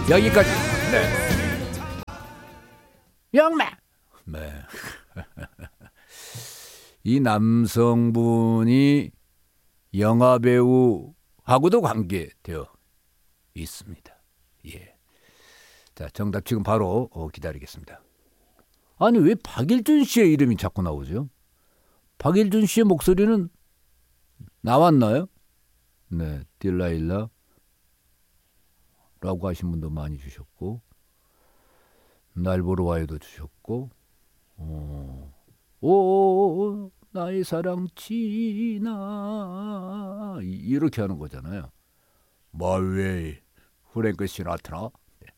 여기까지. 네. 영매. 네. 이 남성분이 영화배우하고도 관계되어 있습니다. 예. 자, 정답 지금 바로 기다리겠습니다. 아니, 왜 박일준 씨의 이름이 자꾸 나오죠? 박일준 씨의 목소리는 나왔나요? 네, 딜라일라 라고 하신 분도 많이 주셨고, 날 보러 와요도 주셨고, 오 나의 사랑 지나 이렇게 하는 거잖아요. 마웨이 프랭크 시나트라.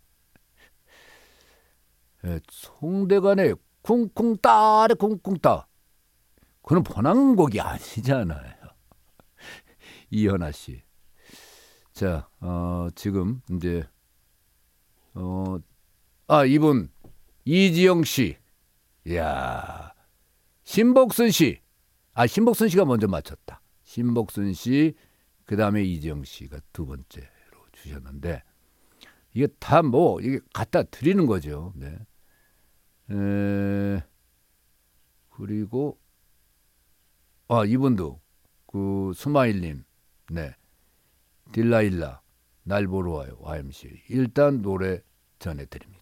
네, 송대관의 쿵쿵 따레 쿵쿵 따. 그건 번안곡이 아니잖아요. 이현아 씨. 자, 지금 이제 이분 이지영 씨. 이야. 신복순 씨. 신복순 씨가 먼저 맞췄다. 신복순 씨, 그다음에 이지영 씨가 두 번째로 주셨는데 이게 다 이게 갖다 드리는 거죠. 네. 그리고 이분도 그 스마일님. 네. 딜라일라 날 보러 와요. YMC. 일단 노래 전해드립니다.